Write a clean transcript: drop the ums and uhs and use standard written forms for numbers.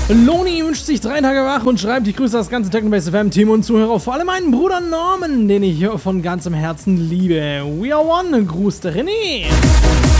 Loni wünscht sich 3 Tage wach und schreibt: Ich grüße das ganze Technobase FM Team und Zuhörer, vor allem meinen Bruder Norman, den ich von ganzem Herzen liebe. We are one, grüßt René.